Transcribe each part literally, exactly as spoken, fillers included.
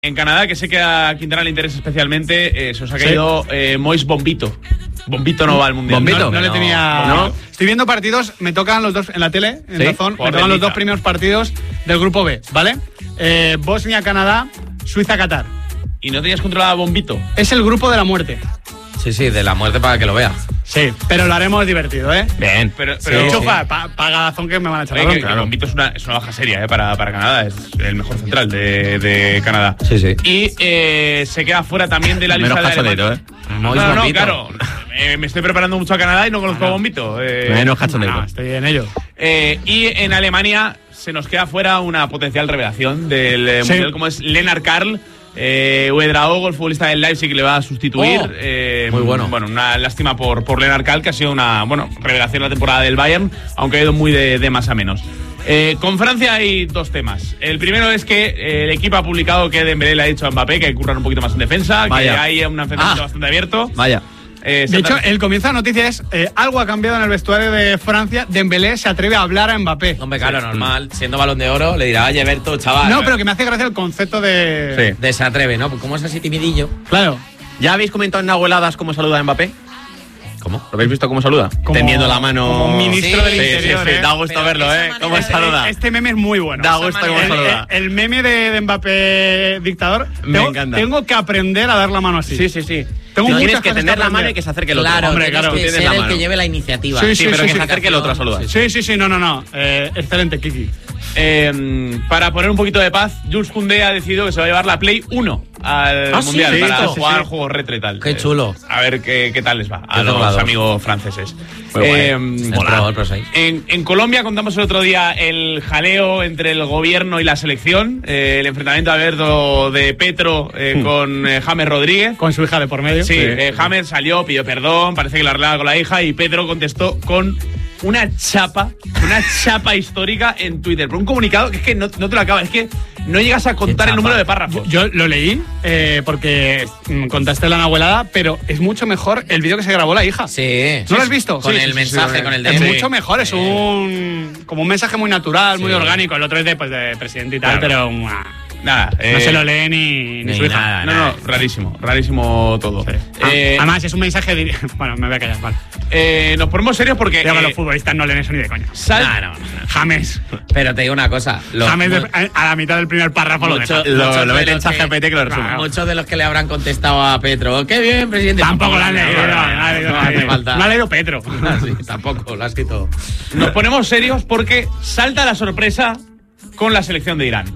En Canadá, que sé que a Quintana le interesa especialmente, eh, se os ha caído sí. eh, Mois Bombito. Bombito no va al Mundial. Bombito. No, no le no, tenía... no. Estoy viendo partidos, me tocan los dos en la tele, en ¿Sí? Dazón, Por me tocan los delita. dos primeros partidos del grupo B, ¿vale? Eh, Bosnia-Canadá, Suiza-Qatar. ¿Y no tenías controlado a Bombito? Es el grupo de la muerte. Sí, sí, de la muerte para que lo vea. Sí, pero lo haremos divertido, ¿eh? Bien. Pero, pero Sí, sí. chufa, pa- paga Dazón que me van a echar la Oye, que, bronca. que Bombito es una, es una baja seria eh, para, para Canadá. Es el mejor central de, de Canadá. Sí, sí. Y eh, se queda fuera también de la lista Menos de cachondeo, Alemania. ¿eh? No, no, no, claro. Eh, me estoy preparando mucho a Canadá y no conozco a Bombito. Eh, Menos cachondeo. No, estoy en ello. eh, y en Alemania se nos queda fuera una potencial revelación del eh, Sí. Mundial, como es Lennart Karl. Eh, Uedraogo, el futbolista del Leipzig, que le va a sustituir. Oh, eh, muy bueno. Bueno, una lástima por, por Lennart Karl, que ha sido una bueno, revelación en la temporada del Bayern, aunque ha ido muy de, de más a menos. Eh, con Francia hay dos temas. El primero es que eh, el equipo ha publicado que Dembélé le ha dicho a Mbappé que hay que currar un poquito más en defensa, Vaya. que hay un enfrentamiento Ah. bastante abierto. Vaya. Eh, se De hecho, trata- el comienzo de la noticia es eh, algo ha cambiado en el vestuario de Francia. Dembélé se atreve a hablar a Mbappé. Hombre, claro, normal. Siendo balón de oro, le dirá, oye, Berto, chaval. No, pero que me hace gracia el concepto de... Sí. De se atreve, ¿no? Pues como es así timidillo. Claro. ¿Ya habéis comentado en abueladas cómo saluda a Mbappé? ¿Cómo? ¿Lo habéis visto cómo saluda? Como- Tendiendo la mano. como un ministro Sí, del sí, interior, Sí, sí, ¿eh? da gusto Pero verlo, esa ¿eh? manera ¿Cómo de- saluda? Este meme es muy bueno. Da esa gusto cómo manera- El, saluda. el- el meme de, de Mbappé dictador. Me tengo, encanta. Tengo que aprender a dar la mano así. Sí, sí, sí. Tengo No, muchas tienes que cosas tener que la mano aprender. y que se acerque el otro. Claro, Hombre, tienes claro, que tienes ser la el mano. que lleve la iniciativa. Sí, Sí, sí, pero sí, que sí. se acerque el otro a saludar. Sí, sí, sí, no, no, no. Eh, excelente, Kiki. Eh, para poner un poquito de paz, Jules Koundé ha decidido que se va a llevar la Play uno al Ah, sí, Mundial sí, para sí, sí, jugar sí. juegos retro y tal. Qué Eh, chulo. a ver qué, qué tal les va a Qué los tocador. amigos franceses. Muy guay. Eh, El mola. Pro, el Pro seis. En, en Colombia contamos el otro día el jaleo entre el gobierno y la selección, eh, el enfrentamiento abierto de Petro eh, con eh, James Rodríguez. Con su hija de por medio. Sí, eh, James salió, pidió perdón, parece que lo arreglaba con la hija y Pedro contestó con una chapa, una chapa histórica en Twitter. Por un comunicado que es que no, no te lo acabas, es que no llegas a contar el chapa? número de párrafos. Yo lo leí eh, porque mm, contaste la abuelada, pero es mucho mejor el vídeo que se grabó la hija. Sí. ¿No lo has visto? Con Sí, el sí, sí, mensaje, sí. con el Es D M. mucho mejor, es un como un mensaje muy natural, muy Sí. orgánico. El otro es de, pues, de presidente y tal, Claro. pero uh, Nada, no eh, se lo lee ni, ni ni su hija. nada. No, no, rarísimo, rarísimo todo. Sí. Eh, Ah, Además, es un mensaje. Dir- bueno, me voy a callar, vale. eh, nos ponemos serios porque Creo que eh, los futbolistas no leen eso ni de coña. sal- No, no, no. James. Pero te digo una cosa. Los, James de- mu- a, a la mitad del primer párrafo lo mucho- deja. Lo, muchos lo de mete en los que- ChatGPT que lo resume. Claro. Muchos de los que le habrán contestado a Petro, qué bien, presidente. Tampoco lo han leído. no, No, no ha leído no hace nadie. falta. No ha leído Petro. Ah, sí, tampoco, lo has escrito. nos ponemos serios porque salta la sorpresa con la selección de Irán.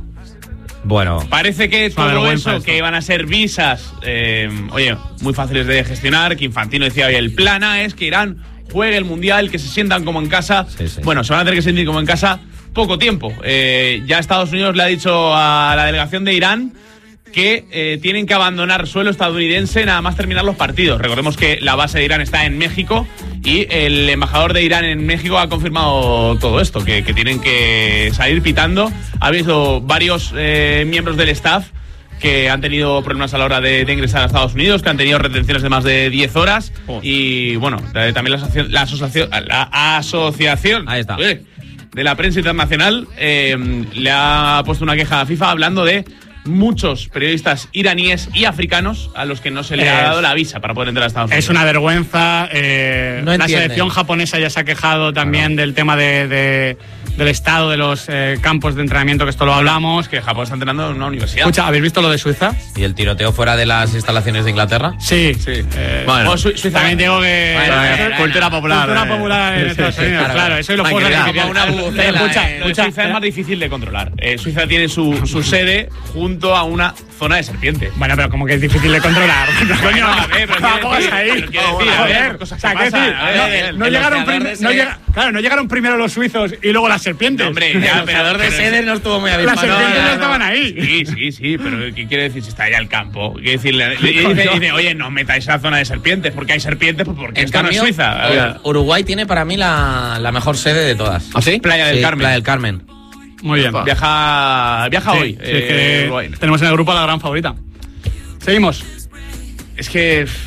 Bueno, Parece que una todo vergüenza eso, esto. que iban a ser visas, eh, oye, muy fáciles de gestionar, que Infantino decía, oye, el plan A es que Irán juegue el Mundial, que se sientan como en casa. Sí, sí. Bueno, se van a tener que sentir como en casa poco tiempo. Eh, ya Estados Unidos le ha dicho a la delegación de Irán que eh, tienen que abandonar suelo estadounidense nada más terminar los partidos. Recordemos que la base de Irán está en México y el embajador de Irán en México ha confirmado todo esto, que, que tienen que salir pitando. Ha habido varios eh, miembros del staff que han tenido problemas a la hora de, de ingresar a Estados Unidos, que han tenido retenciones de más de diez horas. Oh. Y bueno, eh, también la asociación, la asociación, la asociación Ahí está. eh, de la prensa internacional eh, le ha puesto una queja a FIFA hablando de muchos periodistas iraníes y africanos a los que no se le ha Es- dado la visa para poder entrar a Estados Unidos. Es una vergüenza. eh, No la entienden. selección japonesa ya se ha quejado también del tema de, de- del estado de los eh, campos de entrenamiento, que esto lo hablamos. que Japón está entrenando en una universidad. Escucha, ¿habéis visto lo de Suiza? ¿y el tiroteo fuera de las instalaciones de Inglaterra? Sí. Sí. Eh, Bueno. O Su- Suiza también digo que. Bueno, eso bueno, es cultura popular. Cultura eh. popular en Sí, Estados sí, Unidos, claro. claro. Eso y los Hay juegos que ver. artificiales. Como una bubucela, Escucha, eh. Lo de escucha, Suiza es más difícil de controlar. Eh, Suiza tiene su, su sede junto a una zona de serpientes. Bueno, pero como que es difícil de controlar. Coño, a ver, pero tampoco quiero es decir- ahí. pero quiero decir, a ver, Joder, cosas o sea, que quiero pasan, decir, a ver, no- el- no el llegaron ojeador prim- de no sede. llega- claro, no llegaron primero los suizos y luego las serpientes. No, hombre, ya, El pero, ojeador de pero- sede no estuvo muy las avispado. serpientes No, no no, estaban no. ahí. Sí, sí, sí, pero ¿qué quiere decir si está allá el campo? Quiere decir, le, le- le dice, dice, oye, no os metáis a la zona de serpientes, porque hay serpientes, pues porque En esto no es cambio, Suiza. A ver, Uruguay tiene para mí la, la mejor sede de todas. ¿Ah, sí? Playa del Sí, Carmen. Playa del Carmen. Muy bien. Viaja, viaja Sí, hoy. sí, eh, es que Uruguay. tenemos en el grupo a la gran favorita. Seguimos. Es que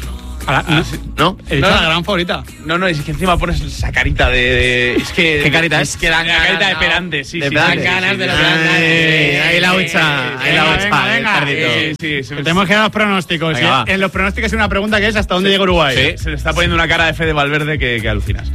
Ahora, Ah, sí. ¿No? He dicho No, la no. gran favorita. No, no, es que encima pones esa carita de. de- es que. ¿Qué carita es? Es que dan La ganas, carita de no. pedante, sí, de sí. pedante. sí, Dan ganas sí, de sí. lo que dan ganas. Ay, ahí la hucha, ahí la Venga, hucha, venga, el venga. tardito. Sí, sí, sí. Que tenemos que dar los pronósticos. Venga, Y va. en los pronósticos hay una pregunta que es ¿hasta dónde llega Uruguay? Sí, se le está poniendo una cara de Fede Valverde que, que alucinas.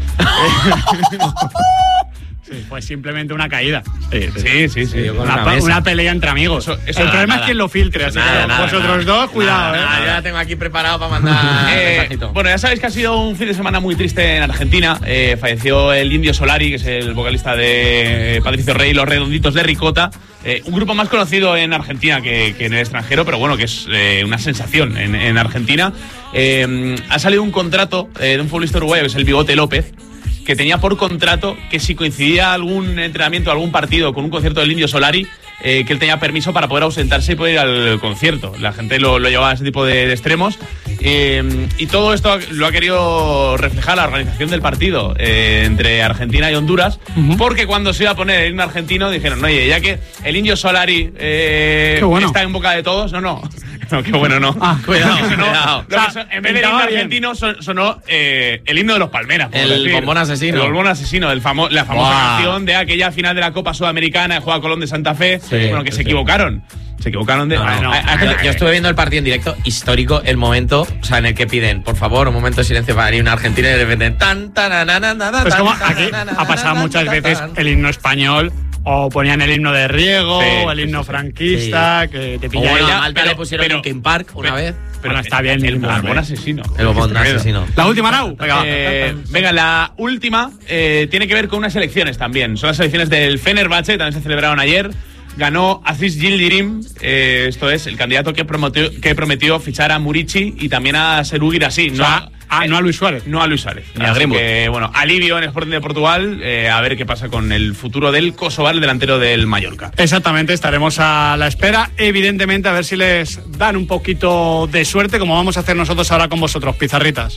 Sí, pues simplemente una caída. Sí, sí, sí. yo con Una, una pa- mesa. una pelea entre amigos. Eso- eso el nada, problema nada. es quien lo filtre. Así Nada, que nada, vosotros nada. dos, cuidado, Nada, ¿eh? nada, yo la tengo aquí preparado para mandar Eh, mensajito. bueno, ya sabéis que ha sido un fin de semana muy triste en Argentina. Eh, falleció el Indio Solari, que es el vocalista de eh, Patricio Rey y Los Redonditos de Ricota. Eh, un grupo más conocido en Argentina que, que en el extranjero, pero bueno, que es eh, una sensación en, en Argentina. Eh, ha salido un contrato eh, de un futbolista uruguayo, que es el Bigote López, que tenía por contrato que si coincidía algún entrenamiento, algún partido con un concierto del Indio Solari, eh, que él tenía permiso para poder ausentarse y poder ir al concierto. La gente lo, lo llevaba a ese tipo de, de extremos. Eh, y todo esto lo ha querido reflejar la organización del partido eh, entre Argentina y Honduras, Ujú. porque cuando se iba a poner el himno argentino dijeron, no, oye, ya que el Indio Solari eh, Qué bueno. está en boca de todos, no, no. No, qué bueno, no. Ah, cuidado, Lo que sonó- cuidado. lo que O sea, son- en vez del himno pintaba bien. argentino son- sonó eh, el himno de los Palmeras. por El decir. bombón asesino. El bombón asesino, el famo- la famosa Buah. canción de aquella final de la Copa Sudamericana de Juega Colón de Santa Fe. Sí, bueno, que sí, se sí. equivocaron. Se equivocaron de. No, Ah, no. hay- hay Yo, gente- yo estuve viendo el partido en directo, histórico, el momento, o sea, en el que piden, por favor, un momento de silencio para ir a una Argentina y de repente tan tan tan tan tan. Pues como aquí ha pasado muchas veces el himno español o ponían el himno de Riego Sí, o el sí, himno sí, sí. franquista que te O pilla bueno, ahí. a Malta pero- le pusieron pero- Linkin Park una pero- vez. Bueno, está bien El el bombón bombón asesino. El bombón Es tremendo. asesino. La última, Nau. Venga, va. Eh, venga, la última eh, tiene que ver con unas elecciones también. Son las elecciones del Fenerbahce, también se celebraron ayer. Ganó Aziz Yildirim, eh, esto es el candidato que prometió, que prometió fichar a Murici y también a Serú Guirassy. O sea, ah, no a Luis Suárez. No a Luis Suárez. Ni a Así Greenwood. que, bueno, alivio en Sporting de Portugal. eh, a ver qué pasa con el futuro del Kosovar, el delantero del Mallorca. Exactamente, estaremos a la espera, evidentemente, a ver si les dan un poquito de suerte, como vamos a hacer nosotros ahora con vosotros, pizarritas.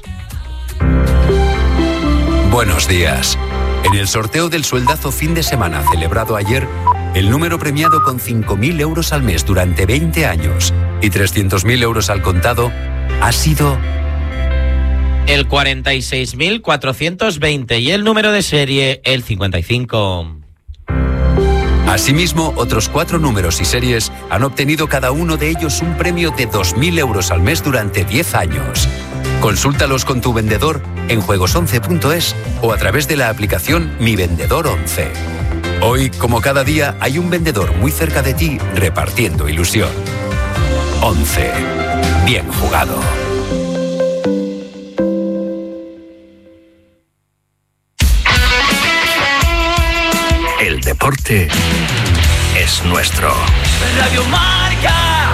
Buenos días. En el sorteo del sueldazo fin de semana celebrado ayer, el número premiado con cinco mil euros al mes durante veinte años y trescientos mil euros al contado ha sido El cuarenta y seis mil cuatrocientos veinte y el número de serie el cincuenta y cinco. Asimismo, otros cuatro números y series han obtenido cada uno de ellos un premio de dos mil euros al mes durante diez años. Consúltalos con tu vendedor en juegos once punto es o a través de la aplicación Mi Vendedor once. Hoy, como cada día, hay un vendedor muy cerca de ti repartiendo ilusión. once. Bien jugado. El deporte es nuestro. Radio Marca.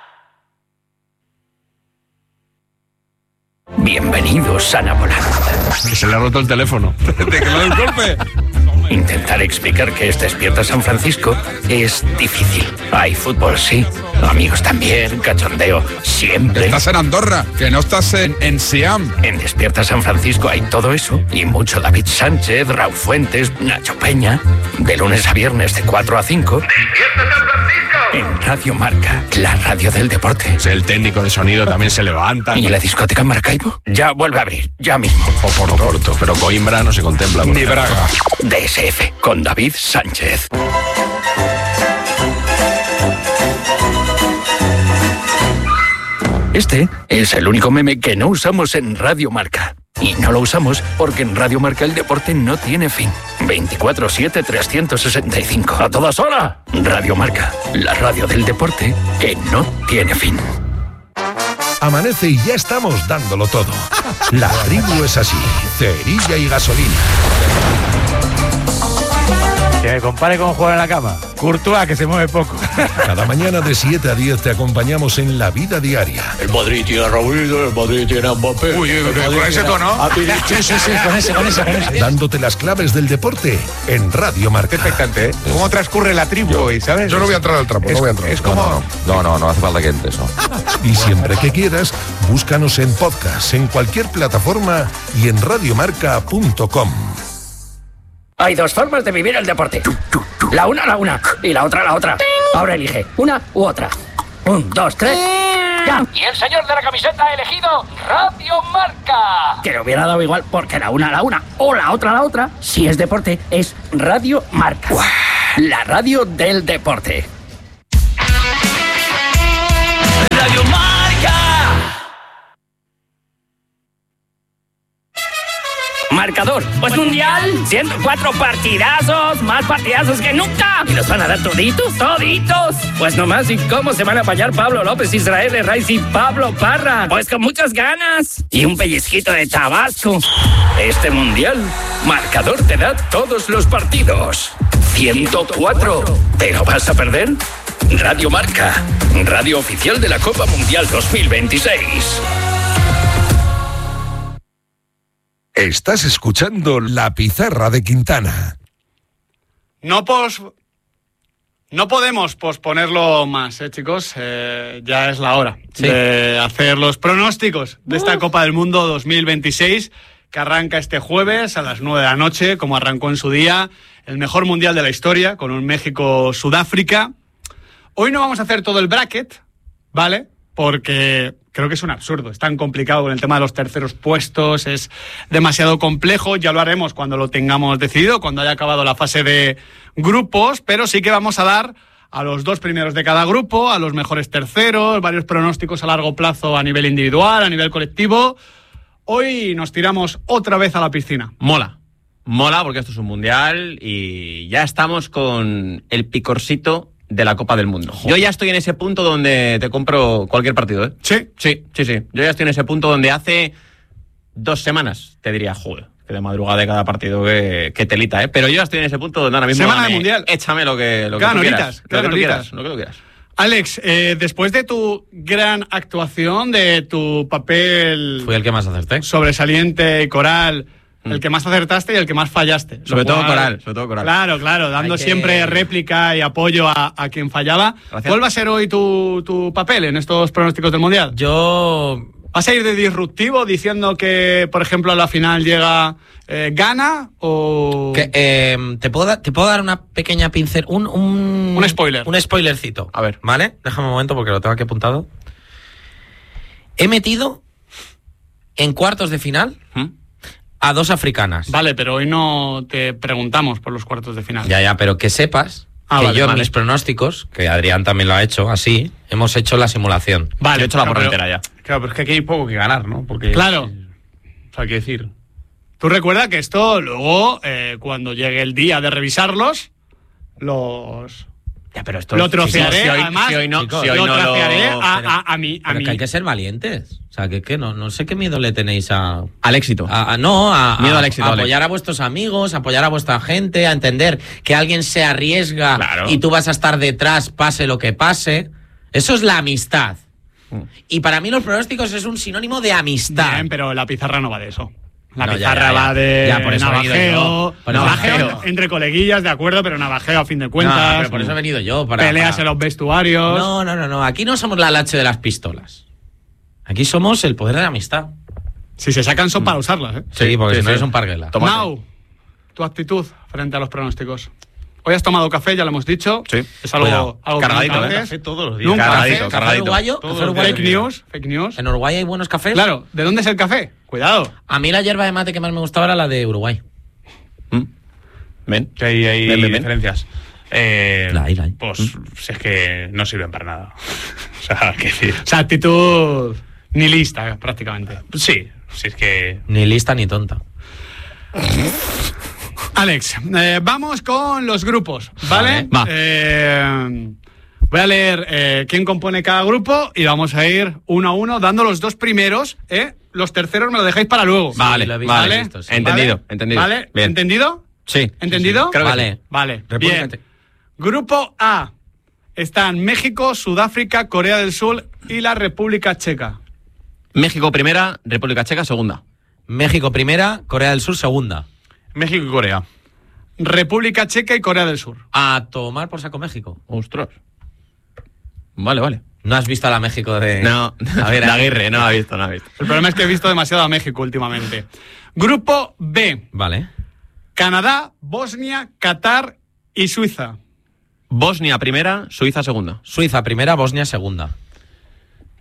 Bienvenidos a Napoleón. Que se le ha roto el teléfono. ¿De que no el golpe? Intentar explicar que es Despierta San Francisco es difícil. Hay fútbol, sí. Amigos también, cachondeo, siempre. Estás en Andorra, que no estás en, en Siam. En Despierta San Francisco hay todo eso y mucho David Sánchez, Raúl Fuentes, Nacho Peña. De lunes a viernes de cuatro a cinco. ¡Despierta San Francisco! En Radio Marca, la radio del deporte. El técnico de sonido también se levanta. ¿Y la discoteca Maracaibo? Ya vuelve a abrir, ya mismo. O por Porto, pero Coimbra no se contempla. Ni Braga. D S F, con David Sánchez. Este es el único meme que no usamos en Radio Marca. Y no lo usamos porque en Radio Marca el deporte no tiene fin. veinticuatro siete trescientos sesenta y cinco. ¡A todas horas! Radio Marca, la radio del deporte que no tiene fin. Amanece y ya estamos dándolo todo. La tribu es así, cerilla y gasolina. Que me compare con jugar en la cama. Courtois, que se mueve poco. Cada mañana de siete a diez te acompañamos en la vida diaria. El Madrid tiene a Raúl, el Madrid tiene a Mbappé. Uy, con ese tono. Sí, sí, sí, con ese, con ese, con ese. Dándote las claves del deporte en Radio Marca. Expectante, ¿eh? ¿Cómo transcurre la tribu hoy, sabes? Yo no voy a entrar al trapo, es, no voy a entrar. Es como... No, no, no hace falta que entres, ¿no? Y siempre que quieras, búscanos en podcast, en cualquier plataforma y en radiomarca punto com. Hay dos formas de vivir el deporte. La una, la una. Y la otra, la otra. Ahora elige una u otra. Un, dos, tres. Marca. Y el señor de la camiseta ha elegido Radio Marca. Que le hubiera dado igual porque la una a la una o la otra a la otra. Si es deporte, es Radio Marca. ¡Uah! La radio del deporte. Radio Marca. Marcador, pues mundial, ciento cuatro partidazos, más partidazos que nunca. ¿Y los van a dar toditos? ¿Toditos? Pues nomás, ¿y cómo se van a apañar Pablo López, Israel Herraiz y Pablo Parra? Pues con muchas ganas. Y un pellizquito de Tabasco. Este mundial, Marcador te da todos los partidos. ciento cuatro. ¿Te lo vas a perder? Radio Marca, radio oficial de la Copa Mundial dos mil veintiséis. Estás escuchando La Pizarra de Quintana. No pos... No podemos posponerlo más, ¿eh, chicos? Eh, ya es la hora sí. de hacer los pronósticos de esta Copa del Mundo dos mil veintiséis, que arranca este jueves a las nueve de la noche, como arrancó en su día, el mejor mundial de la historia, con un México-Sudáfrica. Hoy no vamos a hacer todo el bracket, ¿vale? Porque creo que es un absurdo, es tan complicado con el tema de los terceros puestos, es demasiado complejo, ya lo haremos cuando lo tengamos decidido, cuando haya acabado la fase de grupos, pero sí que vamos a dar a los dos primeros de cada grupo, a los mejores terceros, varios pronósticos a largo plazo a nivel individual, a nivel colectivo. Hoy nos tiramos otra vez a la piscina. Mola, mola porque esto es un mundial y ya estamos con el picorcito de la Copa del Mundo. Joder. Yo ya estoy en ese punto donde te compro cualquier partido, ¿eh? ¿Sí? Sí, sí, sí. Yo ya estoy en ese punto donde hace dos semanas te diría, joder, que de madrugada de cada partido que, que telita, ¿eh? Pero yo ya estoy en ese punto donde ahora mismo... Semana dame, de Mundial. Échame lo que, lo que tú quieras. Lo que tú quieras, lo que tú quieras. Alex, eh, después de tu gran actuación, de tu papel... Fui el que más acerté. Sobresaliente y coral... El que más acertaste y el que más fallaste. Sobre todo coral, sobre todo coral. Claro, claro, dando que... siempre réplica y apoyo a, a quien fallaba. Gracias. ¿Cuál va a ser hoy tu, tu papel en estos pronósticos del Mundial? Yo... ¿Vas a ir de disruptivo diciendo que, por ejemplo, a la final llega eh, Ghana o...? Que, eh, ¿te, puedo da- ¿Te puedo dar una pequeña pincel? Un, un, un spoiler. Un spoilercito. A ver. ¿Vale? Déjame un momento porque lo tengo aquí apuntado. He metido en cuartos de final... ¿Mm? A dos africanas. Vale, pero hoy no te preguntamos por los cuartos de final. Ya, ya, pero que sepas ah, que vale, yo en vale. mis pronósticos, que Adrián también lo ha hecho así, hemos hecho la simulación. Vale, yo he hecho la pero, porra entera ya. Claro, pero es que aquí hay poco que ganar, ¿no? Porque claro. O sea, hay que decir... Tú recuerda que esto luego, eh, cuando llegue el día de revisarlos, los... Ya, pero esto lo trocearé, si hoy, además, si hoy no, chicos, si hoy lo no trocearé lo... a, Pero- a, a mí. A Pero mí. que hay que ser valientes. O sea, que, que no, no sé qué miedo le tenéis a... Al éxito. A, a- no, a, Miedo a- al éxito, a Alex. apoyar a vuestros amigos, apoyar a vuestra gente, a entender que alguien se arriesga Claro. y tú vas a estar detrás, pase lo que pase. Eso es la amistad. Mm. Y para mí los pronósticos es un sinónimo de amistad. Bien, pero la pizarra no va de eso. La No, ya, pizarra ya, ya. va de Ya, por eso he venido navajeo. yo. Por eso- Navajeo navajeo. entre coleguillas, de acuerdo, pero navajeo a fin de cuentas. No, pero por eso he venido yo. Para, Peleas para- en los vestuarios. No, no, no, no. Aquí no somos la lache de las pistolas. Aquí somos el poder de la amistad. Si se sacan son para usarlas, ¿eh? Sí, porque sí, si no sí. es un parguela. Tomate. Mau, tu actitud frente a los pronósticos. Hoy has tomado café, ya lo hemos dicho. Sí. Es algo, Cuidado. algo Cargadito, que nunca ¿eh? haces. Café todos los días. Nunca Cargadito, haces. ¿Café cargadito. uruguayo? Todos ¿Café los días. uruguayo? Fake news, fake news. ¿En Uruguay hay buenos cafés? Claro, ¿de dónde es el café? Cuidado. A mí la hierba de mate que más me gustaba era la de Uruguay. ¿Mm? ¿Ven? Que hay, hay Ven, ven, ven. diferencias. Eh, La hay, la hay. Pues si es que no sirven para nada. O sea, que decir. O sea, actitud nihilista, prácticamente. Sí, si es que. Ni lista ni tonta. Alex, eh, vamos con los grupos, ¿vale? Vale, va. Eh, voy a leer eh, quién compone cada grupo y vamos a ir uno a uno dando los dos primeros, ¿eh? Los terceros me lo dejáis para luego. Vale, lo he visto, vale. lo he visto, sí. Entendido, ¿Vale? entendido. ¿Vale? Bien. ¿Entendido? Sí. ¿Entendido? Creo que Vale. sí. Vale, República bien. Checa. Grupo A. Están México, Sudáfrica, Corea del Sur y la República Checa. México primera, República Checa segunda. México primera, Corea del Sur segunda. México y Corea. República Checa y Corea del Sur. A tomar por saco México. Ostras. Vale, vale. ¿No has visto a la México de...? No, A ver, de Aguirre, no ha visto, no ha visto. El problema es que he visto demasiado a México últimamente. Grupo B. Vale. Canadá, Bosnia, Qatar y Suiza. Bosnia primera, Suiza segunda. Suiza primera, Bosnia segunda.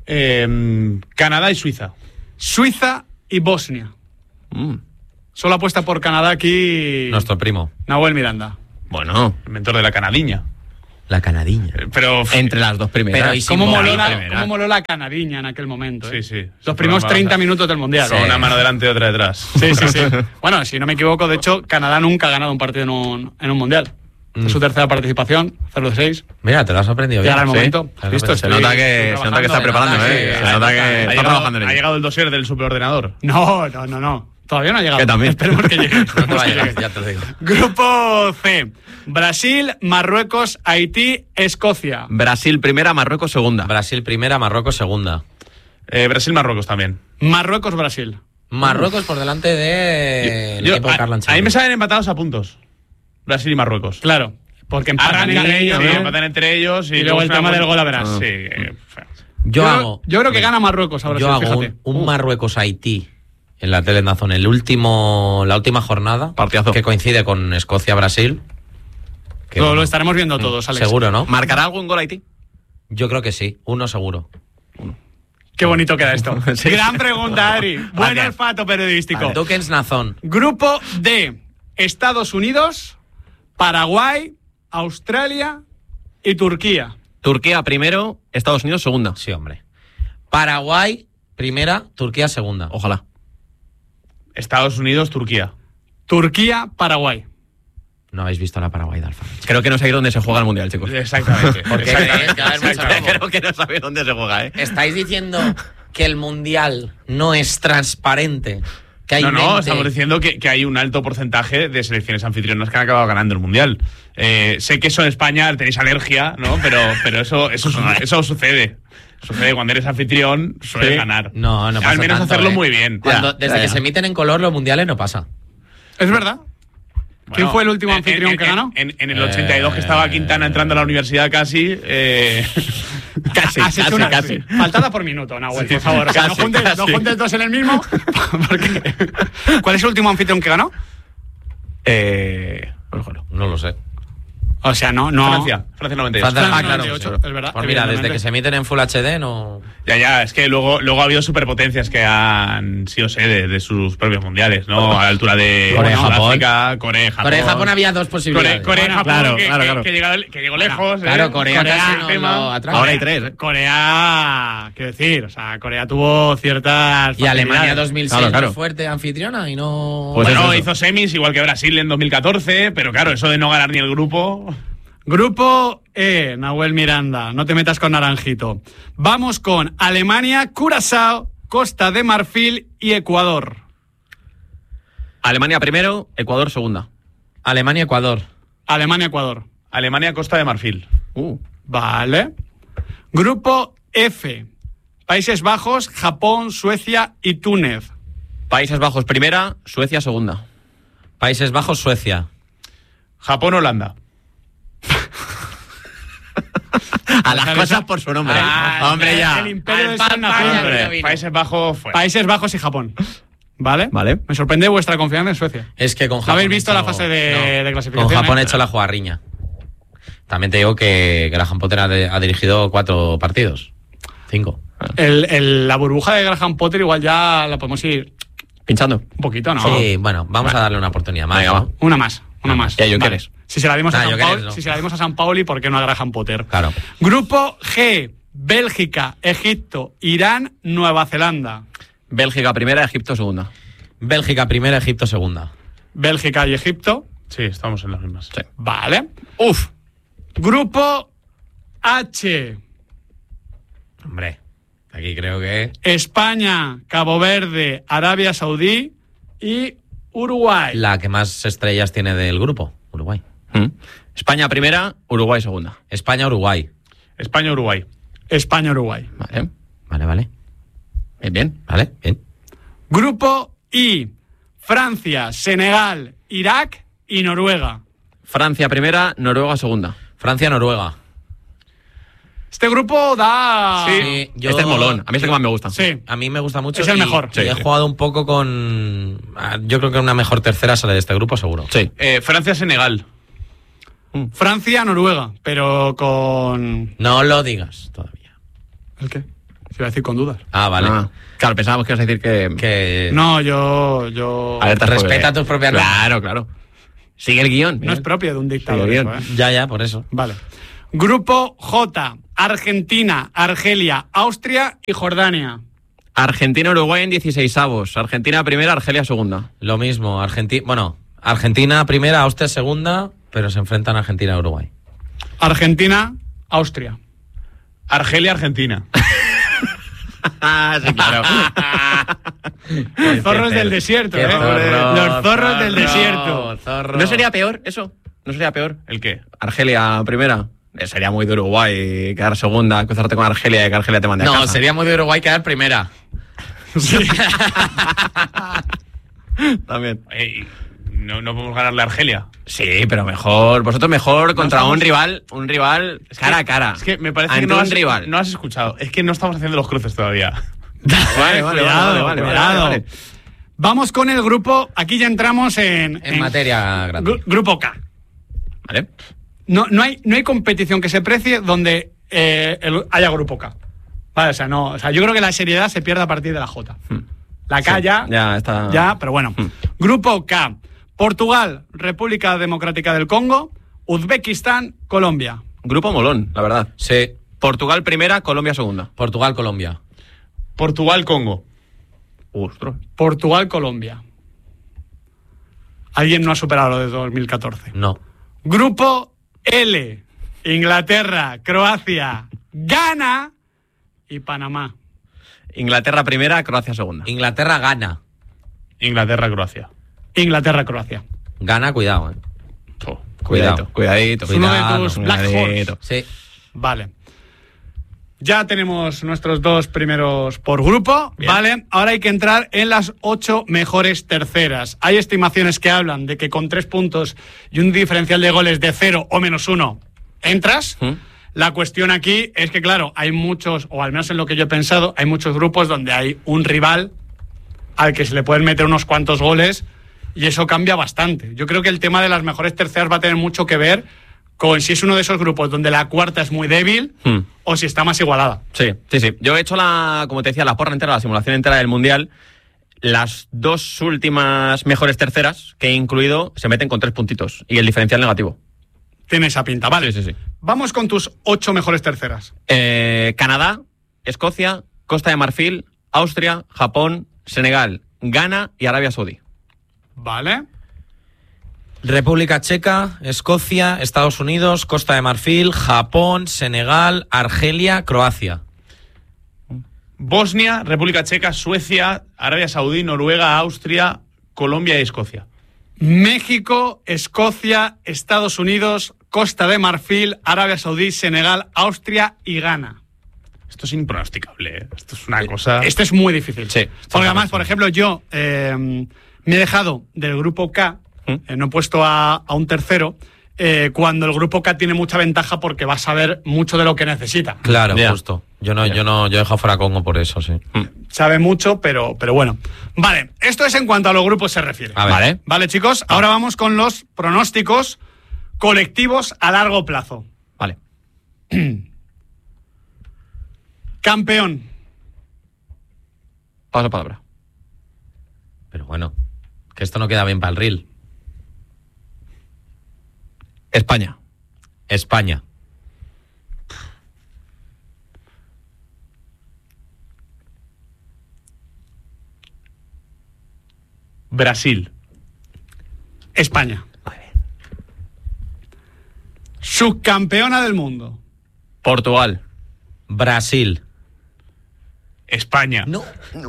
Eh, Canadá y Suiza. Suiza y Bosnia. Mm. Solo apuesta por Canadá aquí Nuestro primo. Nahuel Miranda. Bueno, el mentor de la canadiña. La canadiña. Pero entre las dos primeras. Pero, ¿y si ¿Cómo, moló Molina? la, ¿Cómo moló la canadiña en aquel momento? Sí, eh? sí. Los primeros treinta minutos del Mundial. Con Sí. una mano delante y otra detrás. Sí, sí, sí. Bueno, si no me equivoco, de hecho, Canadá nunca ha ganado un partido en un, en un Mundial. Mm. Es su tercera participación, cero de seis. Mira, te lo has aprendido Y bien. ahora el Sí. momento. Te lo has Listo, aprendido. Se nota que, se nota que está preparando, Se nota, ¿eh? sí. Se nota que Ha está llegado, trabajando en ha ello. llegado el dossier del superordenador. No, no, no, no. Todavía no ha llegado. Que también. Esperemos que llegue. No te Esperemos va a que llegar, llegue. ya te lo digo. Grupo C. Brasil, Marruecos, Haití, Escocia. Brasil primera, Marruecos segunda. Brasil primera, Marruecos segunda. Eh, Brasil-Marruecos también. Marruecos, Brasil. Marruecos por delante de el Yo- equipo de a- Carlo Ancelotti. ahí me salen empatados a puntos. Brasil y Marruecos. Claro, porque empatan Arrancan entre ellos. sí, ¿no? empatan entre ellos. Y, Y luego el es una tema buena- del gol a verás. Sí. eh, Yo, Yo, hago. yo creo que gana Marruecos ahora Yo sí, hago fíjate. un, un Marruecos-Haití en la tele Dazón, el último, la última jornada. Partidazo. Que coincide con Escocia-Brasil. Que Lo, bueno, lo estaremos viendo todos, Alex. seguro, ¿no? ¿Marcará algún gol Haití? Yo creo que sí, uno seguro. Qué bonito queda esto. Sí. Gran pregunta, Ari. Buen Gracias. olfato periodístico. Vale. Dukens Nazón. Grupo D. Estados Unidos, Paraguay, Australia y Turquía. Turquía primero, Estados Unidos segunda. Sí, hombre. Paraguay primera, Turquía segunda. Ojalá. Estados Unidos, Turquía. Turquía, Paraguay. No habéis visto la Paraguay de Alfa. Creo que no sabéis dónde se juega el Mundial, chicos. Exactamente. Porque Exactamente. creéis que va a haber mucho robo. Creo que no sabéis dónde se juega, ¿eh? ¿Estáis diciendo que el Mundial no es transparente? Que hay No, no, mente? estamos diciendo que, que hay un alto porcentaje de selecciones anfitrionas que han acabado ganando el Mundial. Eh, sé que eso en España tenéis alergia, ¿no? Pero, pero eso, eso, su- eso sucede. Sucede cuando eres anfitrión, sueles Sí. ganar. No, no pasa Al menos tanto, hacerlo ¿eh? muy bien. Cuando- Ya, desde ya, que ya. se emiten en color los mundiales no pasa. ¿Es verdad? ¿Quién Bueno, fue el último en- anfitrión en- que ganó? En, en el ochenta y dos que estaba Quintana entrando a la universidad casi. Eh, Casi, Has hecho casi, una casi. faltada por minuto, Nahuel, por favor. O sea, Casi, no, juntes, casi. no juntes dos en el mismo. Porque... ¿Cuál es el último anfitrión que ganó? Eh... No lo sé. O sea, no, no. Francia, Francia noventa y ocho. Francia- Francia ah, claro. noventa y ocho, es verdad. Pues mira, desde evidentemente. que se emiten en Full H D no... Ya, ya, es que luego, luego ha habido superpotencias que han sido sede de sus propios mundiales, ¿no? A la altura de Corea, Sudáfrica, Corea, Japón. Corea y Japón había dos posibilidades. Corea, Corea y Bueno, Japón, claro, que, claro, que- claro. que llegó, que llegó lejos. Claro, ¿eh? Corea, casi el no tema. lo atrae. Ahora hay tres, ¿eh? Corea, quiero decir, o sea, Corea tuvo ciertas. Y Alemania facilidades. dos mil seis Claro, claro. fue fuerte anfitriona y no... Pues Bueno, eso, eso. hizo semis igual que Brasil en dos mil catorce, pero claro, eso de no ganar ni el grupo. Grupo E, Nahuel Miranda, no te metas con Naranjito. Vamos con Alemania, Curazao, Costa de Marfil y Ecuador. Alemania primero, Ecuador segunda. Alemania, Ecuador. Alemania, Ecuador. Alemania, Costa de Marfil. Uh. Vale. Grupo F, Países Bajos, Japón, Suecia y Túnez. Países Bajos primera, Suecia segunda. Países Bajos, Suecia. Japón, Holanda. A las cosas por su nombre. Ah, Hombre, el- ya. El imperio Al de pan, San pan, Nación. hombre. Hombre, Países Bajos fue. Países Bajos y Japón. ¿Vale? Vale. Me sorprende vuestra confianza en Suecia. Es que con ¿No Japón... habéis visto he la hecho- fase de- de clasificación, Con Japón eh? he hecho la jugarriña. También te digo que Graham Potter ha, de- ha dirigido cuatro partidos. Cinco. El, el- la burbuja de Graham Potter igual ya la podemos ir Pinchando. un poquito, ¿no? Sí, bueno, vamos a darle una oportunidad más. Venga, ¿no? va. Una más, una más. Ya, yo Vale. quieres. Si se la dimos a Ah, San yo Pauli, quieres, no. si se la dimos a San Pauli, ¿por qué no a Graham Potter? Claro. Grupo G, Bélgica, Egipto, Irán, Nueva Zelanda. Bélgica primera, Egipto segunda. Bélgica primera, Egipto segunda. Bélgica y Egipto. Sí, estamos en las mismas. Sí. Vale. Uf. Grupo H, Hombre, aquí creo que... España, Cabo Verde, Arabia Saudí y Uruguay. La que más estrellas tiene del grupo, Uruguay. Mm. España primera, Uruguay segunda. España, Uruguay. España, Uruguay. España, Uruguay. Vale. Vale, vale. Bien, bien. Vale, bien. Grupo I, Francia, Senegal, Irak y Noruega. Francia primera, Noruega segunda. Francia, Noruega. Este grupo da... Sí, yo- Este es molón. A mí es el que más me gusta. Sí. A mí me gusta mucho. Es el y- mejor. y Sí, he sí. jugado un poco con... ah, Yo creo que una mejor tercera sale de este grupo, seguro. Sí. Eh, Francia, Senegal. Francia, Noruega, pero con... No lo digas todavía. ¿El qué? Se iba a decir con dudas. Ah, vale. Ah, claro, pensábamos que ibas a decir que... que... No, yo... yo... Alerta Respeta spoiler. tus propias normas. Claro, claro. Sigue el guión. No es propio de un dictador. Sigue el Eso, guión. ¿eh? Ya, ya, por eso. Vale. Grupo J. Argentina, Argelia, Austria y Jordania. Argentina-Uruguay en dieciseisavos. Argentina primera, Argelia segunda. Lo mismo, Argentina... Bueno, Argentina primera, Austria segunda, pero se enfrentan Argentina y Uruguay. Argentina, Austria. Argelia, Argentina. Ah, sí, claro. Los zorros del desierto, Qué ¿eh? zorro, Los zorros zorro, del desierto. zorro. ¿No sería peor eso? ¿No sería peor? ¿El qué? Argelia primera. Eh, Sería muy de Uruguay quedar segunda, cruzarte con Argelia y que Argelia te mande a No, casa. sería muy de Uruguay quedar primera. También. Ey, no, no podemos ganarle a Argelia. Sí, pero mejor. Vosotros mejor contra estamos- un rival, un rival cara a cara. Es que me parece Ante que no un has, rival. no has escuchado. Es que no estamos haciendo los cruces todavía. Vale, vale, Cuidado, vale, vale, cuidado. vale, vale. Vamos con el grupo. Aquí ya entramos en, En materia grande. gru- grupo K. Vale. No, no, hay, no hay competición que se precie donde eh, el- haya grupo K. Vale, o sea, no, o sea, yo creo que la seriedad se pierde a partir de la J. La K Sí, ya, ya está. ya, pero bueno. Grupo K. Portugal, República Democrática del Congo, Uzbekistán, Colombia. Grupo molón, la verdad. Sí, Portugal primera, Colombia segunda. Portugal, Colombia. Portugal, Congo. Ostras. Portugal, Colombia. Alguien no ha superado lo de dos mil catorce. No. Grupo L. Inglaterra, Croacia, Ghana y Panamá. Inglaterra primera, Croacia segunda. Inglaterra gana. Inglaterra, Croacia. Inglaterra, Croacia. Gana, cuidado, eh. Oh. Cuidadito, cuidadito. Es uno de Cuidado, tus Black Horse. cuidadito. Sí. Vale. Ya tenemos nuestros dos primeros por grupo, Bien. ¿vale? Ahora hay que entrar en las ocho mejores terceras. Hay estimaciones que hablan de que con tres puntos y un diferencial de goles de cero o menos uno entras. ¿Mm? La cuestión aquí es que, claro, hay muchos, o al menos en lo que yo he pensado, hay muchos grupos donde hay un rival al que se le pueden meter unos cuantos goles y eso cambia bastante. Yo creo que el tema de las mejores terceras va a tener mucho que ver con si es uno de esos grupos donde la cuarta es muy débil Hmm. o si está más igualada. Sí, sí, sí. Yo he hecho la, como te decía, la porra entera, la simulación entera del Mundial. Las dos últimas mejores terceras que he incluido se meten con tres puntitos y el diferencial negativo. Tiene esa pinta, vale. Sí, sí, sí. Vamos con tus ocho mejores terceras. Eh, Canadá, Escocia, Costa de Marfil, Austria, Japón, Senegal, Ghana y Arabia Saudí. Vale. República Checa, Escocia, Estados Unidos, Costa de Marfil, Japón, Senegal, Argelia, Croacia. Bosnia, República Checa, Suecia, Arabia Saudí, Noruega, Austria, Colombia y Escocia. México, Escocia, Estados Unidos, Costa de Marfil, Arabia Saudí, Senegal, Austria y Ghana. Esto es impronosticable, ¿eh? Esto es una cosa... Este es muy difícil. Sí. Porque además, por ejemplo, yo eh, me he dejado del grupo K, eh, no he puesto a, a un tercero, eh, cuando el grupo K tiene mucha ventaja porque va a saber mucho de lo que necesita. Claro, Ya. justo. Yo no, yo no, yo he dejado fuera a Congo por eso, sí. Sabe mucho, pero, pero bueno. Vale, esto es en cuanto a los grupos se refiere. A ver. Vale. Vale, chicos, ahora vamos con los pronósticos colectivos a largo plazo. Vale. Campeón. Paso palabra. Pero bueno, que esto no queda bien para el reel. España. España. Brasil. España. Subcampeona del mundo. Portugal. Brasil. España. No.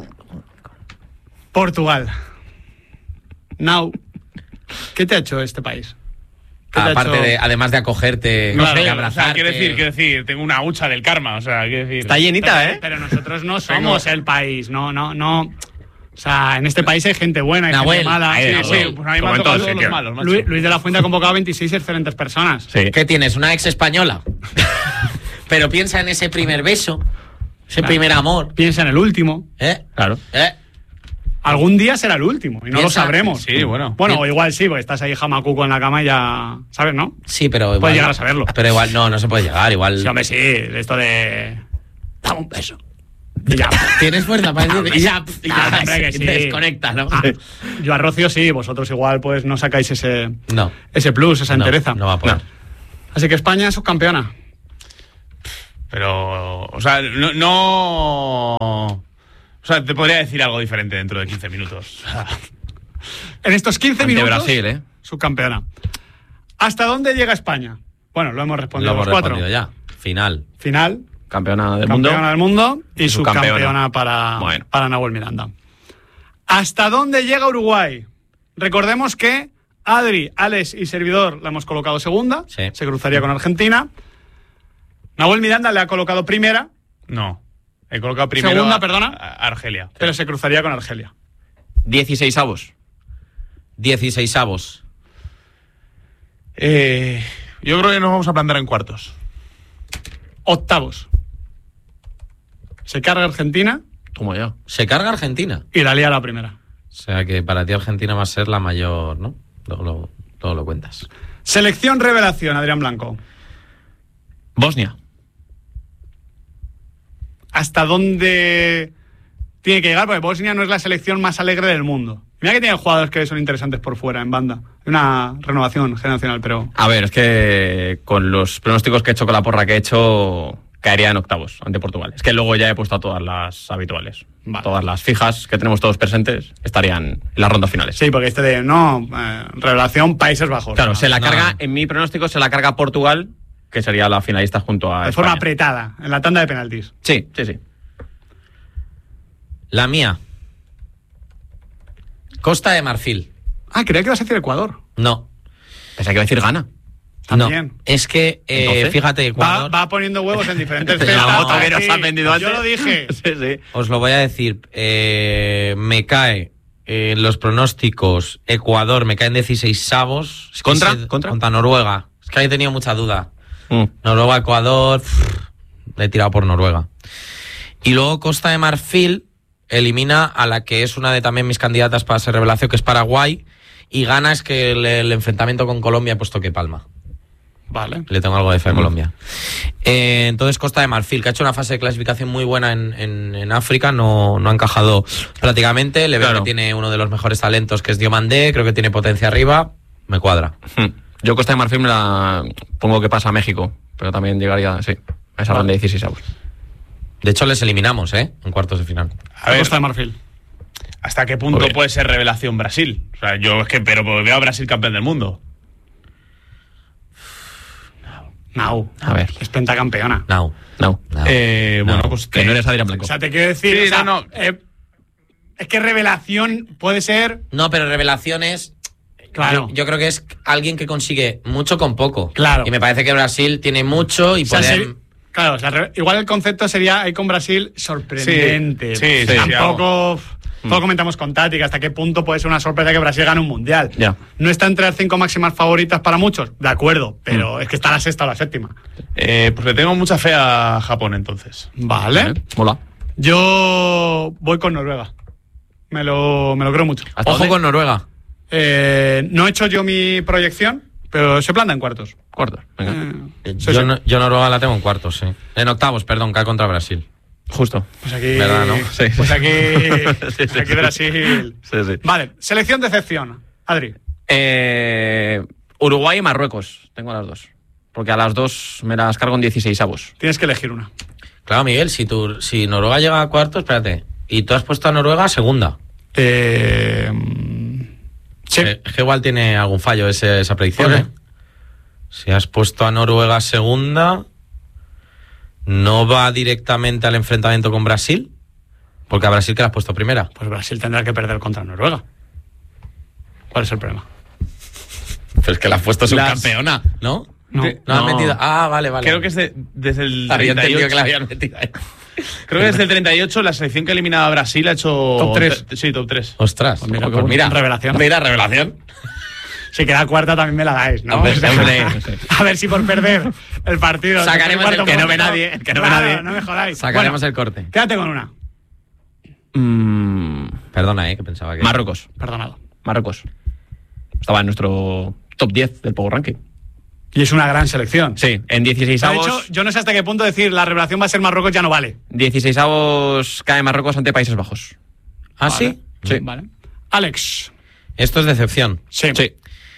Portugal. Now. ¿Qué te ha hecho este país? ¿Qué te ha Aparte hecho? de, además de acogerte, Claro, de O sea, abrazarte. quiero decir, quiero decir, tengo una hucha del karma, o sea, quiero decir... Está llenita, pero, ¿eh? pero nosotros no somos el país, no, no, no. O sea, en este país hay gente buena, hay Nahuel, gente mala. Sí, Ahí, sí, Nahuel. pues a mí me Como han en tocado todo todos los sitio. malos, macho. Luis, Luis de la Fuente ha convocado a veintiséis excelentes personas. Sí. ¿Qué tienes? ¿Una ex española? Pero piensa en ese primer beso, ese Claro. primer amor. Piensa en el último. ¿Eh? Claro. ¿Eh? Algún día será el último y no lo Piensa- sabremos. Sí, bueno. Bueno, o igual sí, porque estás ahí jamacuco en la cama y ya. ¿Sabes, no? Sí, pero igual. Puedes llegar a saberlo. Pero igual no, no se puede llegar. Igual. Sí, hombre, sí. Esto de. Dame un beso. Y ya, tienes fuerza para decir. Y ya, y ya Ah, hombre, que se sí. desconecta, ¿no? Ah, yo a Rocio sí, vosotros igual pues no sacáis ese, No. ese plus, esa No, entereza. no va a poder. Así que España es subcampeona. Pero, o sea, no, no... O sea, te podría decir algo diferente dentro de quince minutos. O sea, En estos quince Ante minutos, Brasil, ¿eh? subcampeona. ¿Hasta dónde llega España? Bueno, lo hemos Lo respondido hemos los cuatro. respondido ya. Final. Final, Campeona del campeona mundo. del mundo y, Y subcampeona, subcampeona. para, Bueno. para Nahuel Miranda. ¿Hasta dónde llega Uruguay? Recordemos que Adri, Alex y servidor la hemos colocado segunda. Sí. Se cruzaría con Argentina. Nahuel Miranda le ha colocado primera, no. He colocado primero Segunda, a- perdona. a Argelia. pero se cruzaría con Argelia. dieciséis avos. Dieciseisavos. Eh, yo creo que nos vamos a plantar en cuartos. Octavos. Se carga Argentina Toma ya. Se carga Argentina. y la lía la primera. O sea que para ti Argentina va a ser la mayor, ¿no? Luego lo, luego lo cuentas. Selección revelación, Adrián Blanco. Bosnia. ¿Hasta dónde tiene que llegar? Porque Bosnia no es la selección más alegre del mundo. Mira que tiene jugadores que son interesantes por fuera, en banda. Hay una renovación generacional, pero... A ver, es que con los pronósticos que he hecho, con la porra que he hecho, caería en octavos ante Portugal. Es que luego ya he puesto a todas las habituales. Vale. Todas las fijas que tenemos todos presentes estarían en las rondas finales. Sí, porque este de, no, eh, revelación Países Bajos. Claro, No, se la no. carga, en mi pronóstico, se la carga Portugal, que sería la finalista junto a de España. forma apretada, en la tanda de penaltis. Sí, sí, sí. La mía. Costa de Marfil. Ah, creía que ibas a decir Ecuador. No. Pensaba que iba a decir Ghana. También. No. Es que, eh, Entonces, fíjate, Va, Ecuador. va poniendo huevos en diferentes La cestas. moto que nos Sí, han vendido antes. Yo lo dije. Sí, sí. Os lo voy a decir. eh, me cae eh, en los pronósticos Ecuador, me caen dieciseisavos. Es que ¿Contra? se- ¿Contra? Contra Noruega. Es que ahí he tenido mucha duda. Mm. Noruega, Ecuador. pff, le he tirado por Noruega. Y luego Costa de Marfil elimina a la que es una de también mis candidatas para ser revelación, que es Paraguay. Y gana es que el, el enfrentamiento con Colombia he puesto que palma. Vale. Le tengo algo de fe a Colombia. Eh, entonces Costa de Marfil, que ha hecho una fase de clasificación muy buena en, en, en África, no, no ha encajado prácticamente. Le veo Claro. que tiene uno de los mejores talentos, que es Diomandé, creo que tiene potencia arriba. Me cuadra. Hmm. Yo Costa de Marfil me la pongo que pasa a México, pero también llegaría, sí, a esa ronda de dieciséis avos. De hecho, les eliminamos, ¿eh? En cuartos de final. A ver, Costa de Marfil. ¿hasta qué punto Joder. puede ser revelación Brasil? O sea, yo es que, pero veo a Brasil campeón del mundo. No. A ver. Es pentacampeona. No. No. no. Eh, No, bueno, pues Que no eres Adrián Blanco. O sea, te quiero decir... Sí, o sea, no, no. eh, es que revelación puede ser... No, pero revelaciones. Claro. Yo, yo creo que es alguien que consigue mucho con poco. Claro. Y me parece que Brasil tiene mucho y O sea, puede. seri- claro, o sea, re- igual el concepto sería ahí con Brasil sorprendente. Sí, sí, sí, Tampoco... Todo comentamos con Tati, que hasta qué punto puede ser una sorpresa que Brasil gane un mundial. Ya. No está entre las cinco máximas favoritas para muchos, de acuerdo, pero es que está la sexta o la séptima. Eh, pues le tengo mucha fe a Japón entonces. Vale. Mola. Yo voy con Noruega. Me lo, me lo creo mucho. ¿Hasta Ojo dónde? con Noruega. Eh, no he hecho yo mi proyección, pero se planta en cuartos. Cuartos. Venga. Eh, sí, Yo, sí. no- yo Noruega la tengo en cuartos, sí. En octavos, perdón, cae contra Brasil. Justo. Pues aquí, ¿Verdad, no? Sí, sí. pues aquí, Sí, sí, aquí sí. Brasil. Sí, sí. Vale, selección de excepción. Adri. Eh, Uruguay y Marruecos. Tengo las dos. Porque a las dos me las cargo en dieciséis avos. Tienes que elegir una. Claro, Miguel, si, tú, si Noruega llega a cuartos, espérate. Y tú has puesto a Noruega a segunda. Eh, sí. Eh, es que igual tiene algún fallo ese- esa predicción, ¿Por ¿eh? qué? Si has puesto a Noruega a segunda, no va directamente al enfrentamiento con Brasil, porque a Brasil que la has puesto primera. Pues Brasil tendrá que perder contra Noruega. ¿Cuál es el problema? Pero es que la has puesto Las- subcampeona, ¿no? No. De- No, has no. metido. Ah, vale, vale. Creo que es de- desde el Había entendido treinta y ocho. que la habían metido ahí. Creo que desde el treinta y ocho la selección que eliminaba a Brasil ha hecho... Top tres. te- Sí, top tres. Ostras. Pues mira, Pues pues mira, revelación. Mira, revelación. Si queda cuarta también me la dais, ¿no? Hombre, O sea, hombre. a ver si por perder el partido. Sacaremos cuarto el que no ve puesto. nadie, el que no ve Claro, nadie. No me jodáis. Sacaremos Bueno, el corte. quédate con una. Mm, Perdona, eh, que pensaba que. Marruecos. Perdonado. Marruecos. Estaba en nuestro top diez del Power Ranking. Y es una gran selección. Sí, en dieciséis De avos. hecho, yo no sé hasta qué punto decir la revelación va a ser Marruecos ya no vale. dieciséis avos cae Marruecos ante Países Bajos. ¿Ah, Vale. sí? Sí. Vale. Alex. Esto es decepción. Sí. Sí.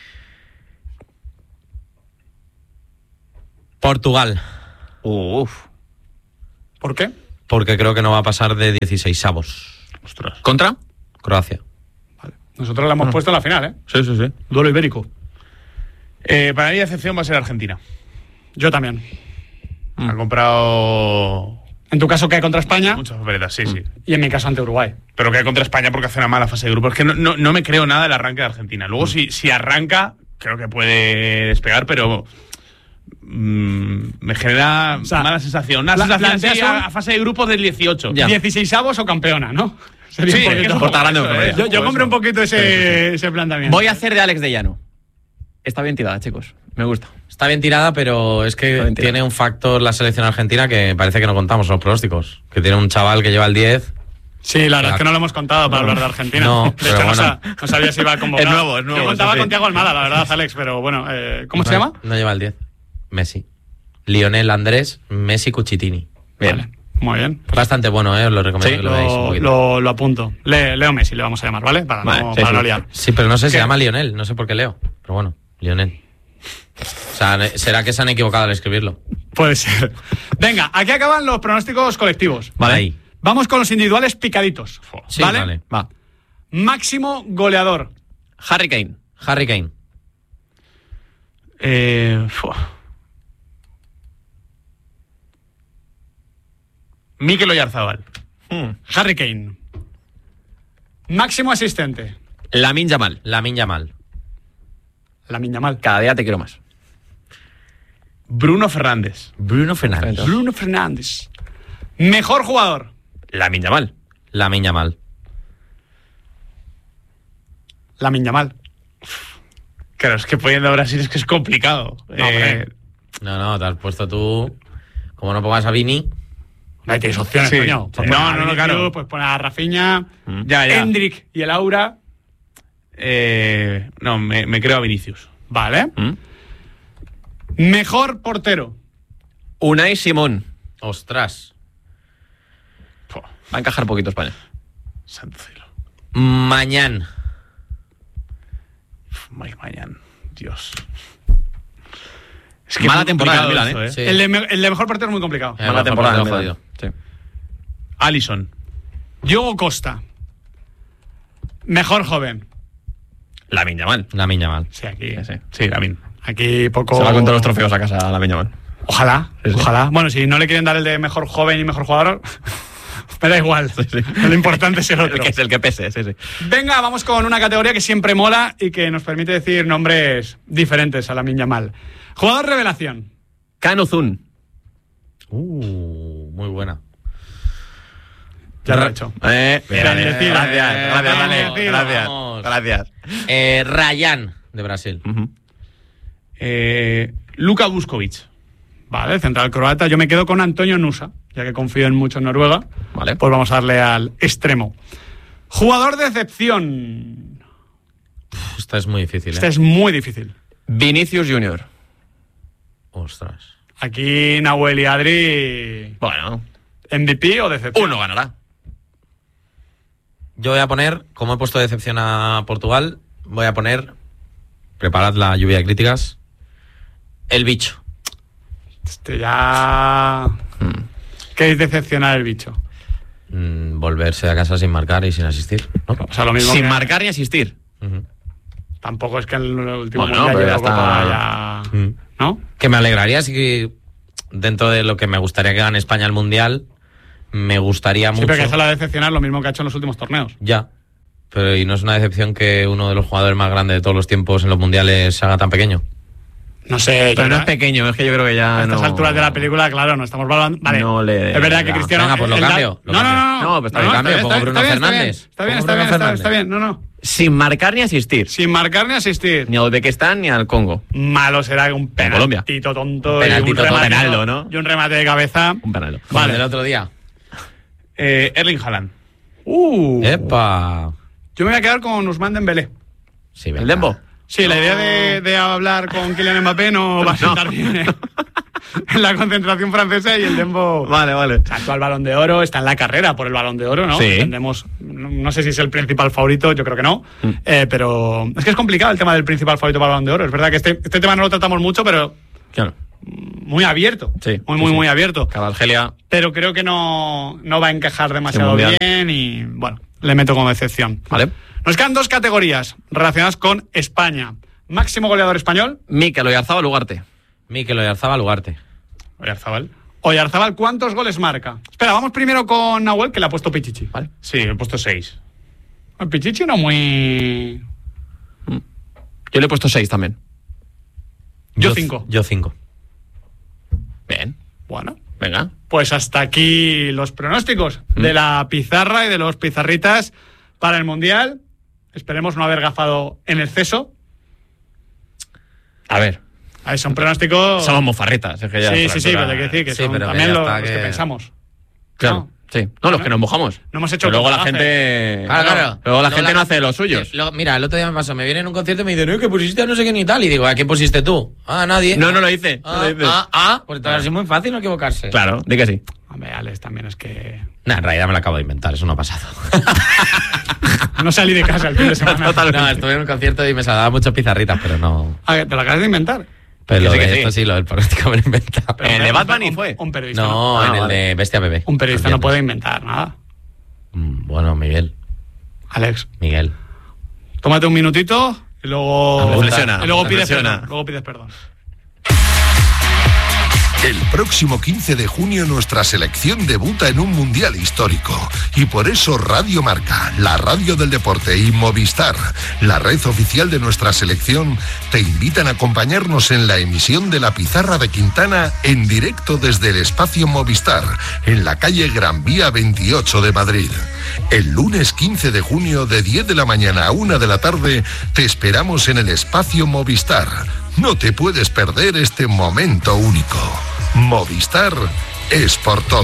Portugal. Uf. ¿Por qué? Porque creo que no va a pasar de dieciséis avos. Ostras. ¿Contra? Croacia. Nosotros la hemos Ah. puesto en la final, ¿eh? Sí, sí, sí. Duelo ibérico. Eh, para mí la excepción va a ser Argentina. Yo también. Ha comprado En tu caso cae contra España muchas papeletas, sí, sí. y en mi caso ante Uruguay. Pero cae contra España porque hace una mala fase de grupo. Es que no, no, no me creo nada del arranque de Argentina. Luego, si, si arranca, creo que puede despegar, pero mm, me genera O sea, mala sensación. Una la- sensación así planteas un- a, a fase de grupos del dieciocho. Ya. dieciseisavos o campeona, ¿no? Sería Sí, un es que poquito- es un Por poco grande, eso, hombre. ¿eh? Yo, yo Poco compré eso. un poquito ese, ese planteamiento. Voy a hacer de Alex de Llano. Está bien tirada, chicos. Me gusta. Está bien tirada, pero es Está que bien tirada. tiene un factor la selección argentina que parece que no contamos en los pronósticos. Que tiene un chaval que lleva el diez. Sí, la verdad es que no lo hemos contado para hablar de Argentina. No, de pero hecho, no, bueno. sa- no sabía si iba a convocar. Es nuevo, es nuevo, Yo contaba eso sí. con Thiago Almada, la verdad, Alex, pero bueno, eh, ¿cómo se No- llama? No lleva el diez. Messi. Lionel Andrés, Messi Cucitini. Bien. Vale, muy bien. Bastante bueno, ¿eh? Os lo recomiendo Sí, que lo veáis un Lo, poquito. lo, lo apunto. Le- Leo Messi le vamos a llamar, ¿vale? Para Vale, no, sí, para sí. no liar. Sí, pero no sé, se ¿Qué? llama Lionel, no sé por qué Leo. Pero bueno, Lionel. O sea, ne- será que se han equivocado al escribirlo. Puede ser. Venga, aquí acaban los pronósticos colectivos. Vale. Ahí. Vamos con los individuales picaditos. Sí, ¿Vale? vale. Va. Máximo goleador. Harry Kane. Harry Kane. Eh, fua. Mikel Oyarzabal. Hmm. Harry Kane. Máximo asistente. Lamine Yamal. Lamine Yamal. Lamine Yamal. Cada día te quiero más. Bruno Fernández. Bruno Fernández. Bruno Fernández. Mejor jugador. Lamine Yamal. Lamine Yamal. Lamine Yamal. Claro, es que poniendo a Brasil es que es complicado. No, Eh, hombre. No, no, te has puesto tú. Como no pongas a Vini. Ahí tienes opciones, Sí. coño. Sí. Pues poner No, a no, no, Vinicius, claro. Pues poner a Rafinha, ya, ya. Hendrik y el Aura. Eh, no, me, me creo a Vinicius. Vale. ¿Mm? Mejor portero. Unai Simón. Ostras. Puh, Va a encajar poquito España. santo cielo. Mañana. Uf, Mike Mañán. Dios. Es que mala muy temporada complicado del Milan, esto, ¿eh? El, de, me- el de mejor portero es muy complicado. Eh, Mala mejor temporada del portero Milan. Sí. Alisson. Diogo Costa. Mejor joven. Lamine Yamal. Lamine Yamal. Sí, aquí. Sí, sí. Sí, Lamin. Aquí poco. Se va con todos los trofeos a casa Lamine Yamal. Ojalá, Sí, sí. ojalá. Bueno, si no le quieren dar el de mejor joven y mejor jugador, me da igual. Lo importante es el otro. El que es el que pese, sí, sí. Venga, vamos con una categoría que siempre mola y que nos permite decir nombres diferentes a Lamine Yamal. Jugador revelación. Kanu Zun. Uh, muy buena. Ya lo he hecho. Eh, Bien gracias, decidido. gracias, Eh, gracias, bien Ale, decido. gracias, Vamos. gracias. Eh, Ryan, de Brasil. Ujú. Eh, Luka Vuskovic. Vale, central croata. Yo me quedo con Antonio Nusa, ya que confío en mucho en Noruega. Vale. Pues vamos a darle al extremo. Jugador de excepción. Uf, esta es muy difícil, Este ¿eh? es muy difícil. Vinicius Junior. Ostras. Aquí Nahuel y Adri, Bueno, ¿M V P o decepción? uno ganará. Yo voy a poner, como he puesto de decepción a Portugal, voy a poner, preparad la lluvia de críticas, el bicho. Este ya... ¿Qué es decepcionar el bicho? Mm, volverse a casa sin marcar y sin asistir, ¿no? O sea, lo mismo Sin que- marcar ni asistir. Ujú. Tampoco es que en el último Bueno, mundial pero lleve ya la Copa está. ya... Mm. ¿No? Que me alegraría si que dentro de lo que me gustaría que gane España el Mundial, me gustaría Sí, mucho. pero que eso la decepcionar lo mismo que ha hecho en los últimos torneos. Ya. Pero y no es una decepción que uno de los jugadores más grandes de todos los tiempos en los mundiales se haga tan pequeño. No sé. Pero yo no creo- es pequeño, es que yo creo que ya A estas no... alturas de la película, claro, no estamos valorando. Vale. No le- Es verdad que ya. Cristiano. Venga, pues lo el da- cambio, lo no, no, cambio. no, no. No, pues está No, bien, no, cambio, está pongo bien, Bruno está bien, Fernández. Está bien, Pongo está bien, Bruno está bien, está Fernández. bien. No, no. Sin marcar ni asistir. Sin marcar ni asistir. Ni a Uzbekistán ni al Congo. Malo será un Colombia. penaltito tonto. y Penaltito un tonto. remate, Penaldo, ¿no? Y un remate de cabeza. Un penaldo. Como el Vale. del otro día. Eh, Erling Haaland. Uh. ¡Epa! Yo me voy a quedar con Ousmane Dembélé. Sí, ¿El venga. Dembo? Sí, la idea de, de hablar con Kylian Mbappé no va a sentar no. bien, ¿eh? En la concentración francesa y el Dembo... Vale, vale. O sea, actual Balón de Oro, está en la carrera por el Balón de Oro, ¿no? Sí. Entendemos, no, no sé si es el principal favorito, yo creo que no. Mm. Eh, pero es que es complicado el tema del principal favorito para el Balón de Oro. Es verdad que este, este tema no lo tratamos mucho, pero... Claro. Muy abierto. Sí. Muy, muy, sí, sí. muy abierto. Cabalgelia. Pero creo que no, no va a encajar demasiado bien y, bueno, le meto como excepción. Vale. Nos quedan dos categorías relacionadas con España. Máximo goleador español. Mikel Oyarzabal Ugarte. Mikel Oyarzabal Ugarte. Oyarzabal. Oyarzabal, ¿cuántos goles marca? Espera, vamos primero con Nahuel, que le ha puesto Pichichi. ¿Vale? Sí, le he puesto seis. El Pichichi no muy... Yo le he puesto seis también. Yo cinco. Yo cinco. Bien. Bueno. Venga. Pues hasta aquí los pronósticos mm. de la pizarra y de los pizarritas para el Mundial. Esperemos no haber gafado en exceso. A ver. A ver, son pronósticos... Somos mofarritas. Es que ya sí, sí, sí, pero hay que decir que sí, son también que los, los que... que pensamos. Claro. ¿No? Sí. No, los que nos mojamos. No hemos hecho pero luego la gente. Claro, claro. Luego la no, gente la... no hace los suyos. Lo, mira, el otro día me pasó, me viene en un concierto y me dicen, no, que pusiste a no sé qué ni tal. Y digo, ¿a qué pusiste tú? Ah, nadie. No, no lo hice. Ah, no lo hice. ah, ah, pues entonces es muy fácil no equivocarse. Claro, di que sí. Hombre, Alex, también es que. Nah, en realidad me lo acabo de inventar, eso no ha pasado. No salí de casa el fin de semana. No, estuve en un concierto y me saldaban muchas pizarritas, pero no. Ah, ¿te lo acabas de inventar? Pero lo sí, de sí. esto sí, lo del pronóstico me lo he inventado. Pero ¿En el de Bad Bunny un, fue? Un periodista. No, no en ah, el vale. de Bestia Bebé. Un periodista no puede inventar nada. Bueno, Miguel. Alex. Miguel. Tómate un minutito y luego. Reflexiona, y luego pides reflexiona. perdón. Luego pides perdón. El próximo quince de junio nuestra selección debuta en un mundial histórico y por eso Radio Marca, la radio del deporte y Movistar, la red oficial de nuestra selección, te invitan a acompañarnos en la emisión de la Pizarra de Quintana en directo desde el espacio Movistar, en la calle Gran Vía veintiocho de Madrid. El lunes quince de junio de diez de la mañana a una de la tarde te esperamos en el espacio Movistar. No te puedes perder este momento único. Movistar es por todos.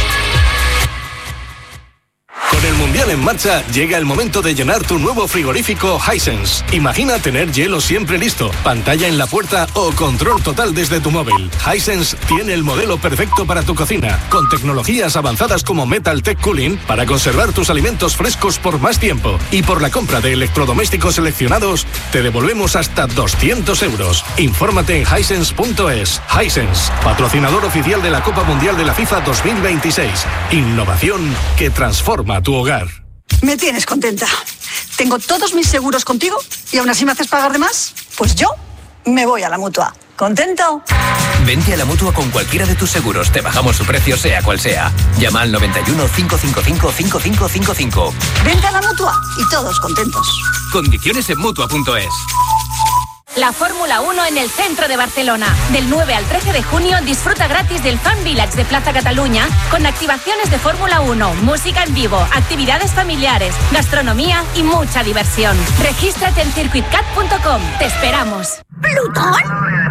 Con el Mundial en marcha, llega el momento de llenar tu nuevo frigorífico Hisense. Imagina tener hielo siempre listo, pantalla en la puerta o control total desde tu móvil. Hisense tiene el modelo perfecto para tu cocina, con tecnologías avanzadas como Metal Tech Cooling para conservar tus alimentos frescos por más tiempo. Y por la compra de electrodomésticos seleccionados, te devolvemos hasta doscientos euros. Infórmate en hisense punto es. Hisense, patrocinador oficial de la Copa Mundial de la FIFA dos mil veintiséis. Innovación que transforma tu hogar. Me tienes contenta. Tengo todos mis seguros contigo y aún así me haces pagar de más. Pues yo me voy a la Mutua. ¿Contento? Vente a la Mutua con cualquiera de tus seguros. Te bajamos su precio sea cual sea. Llama al noventa y uno, cinco cinco cinco, cinco cinco cinco cinco. Vente a la Mutua y todos contentos. Condiciones en Mutua punto es. La Fórmula uno en el centro de Barcelona. Del nueve al trece de junio disfruta gratis del Fan Village de Plaza Cataluña con activaciones de Fórmula uno, música en vivo, actividades familiares, gastronomía y mucha diversión. Regístrate en circuit cat punto com. Te esperamos. ¿Plutón?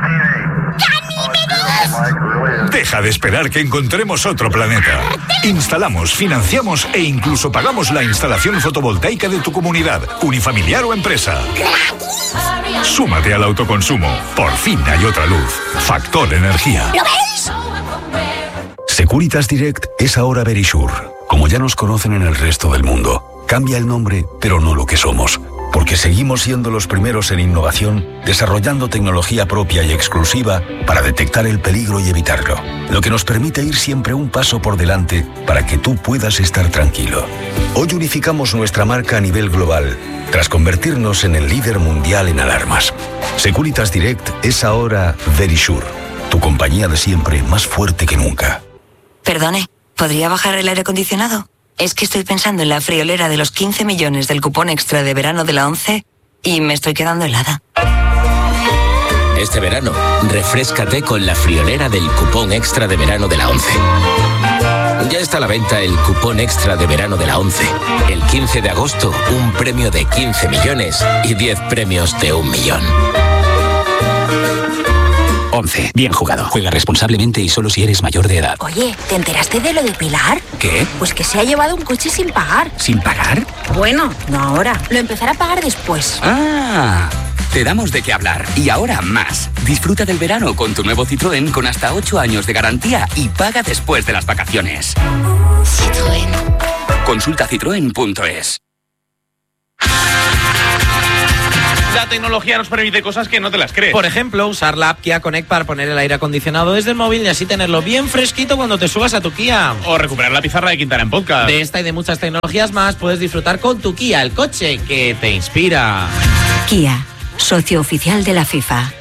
Deja de esperar que encontremos otro planeta. Instalamos, financiamos e incluso pagamos la instalación fotovoltaica de tu comunidad, unifamiliar o empresa. Súmate al autoconsumo. Por fin hay otra luz. Factor Energía. ¿Lo ves? Securitas Direct es ahora Verisure. Como ya nos conocen en el resto del mundo, cambia el nombre, pero no lo que somos. Porque seguimos siendo los primeros en innovación, desarrollando tecnología propia y exclusiva para detectar el peligro y evitarlo. Lo que nos permite ir siempre un paso por delante para que tú puedas estar tranquilo. Hoy unificamos nuestra marca a nivel global, tras convertirnos en el líder mundial en alarmas. Securitas Direct es ahora Verisure, tu compañía de siempre más fuerte que nunca. Perdone, ¿podría bajar el aire acondicionado? Es que estoy pensando en la friolera de los quince millones del cupón extra de verano de la ONCE y me estoy quedando helada. Este verano, refréscate con la friolera del cupón extra de verano de la ONCE. Ya está a la venta el cupón extra de verano de la ONCE. El quince de agosto, un premio de quince millones y diez premios de un millón. once. Bien jugado. Juega responsablemente y solo si eres mayor de edad. Oye, ¿te enteraste de lo de Pilar? ¿Qué? Pues que se ha llevado un coche sin pagar. ¿Sin pagar? Bueno, no ahora. Lo empezará a pagar después. Ah. Te damos de qué hablar y ahora más. Disfruta del verano con tu nuevo Citroën con hasta ocho años de garantía y paga después de las vacaciones. Citroën. Consulta citroen punto es. La tecnología nos permite cosas que no te las crees. Por ejemplo, usar la app Kia Connect para poner el aire acondicionado desde el móvil y así tenerlo bien fresquito cuando te subas a tu Kia. O recuperar la pizarra de Quintana en podcast. De esta y de muchas tecnologías más puedes disfrutar con tu Kia, el coche que te inspira. Kia, socio oficial de la FIFA.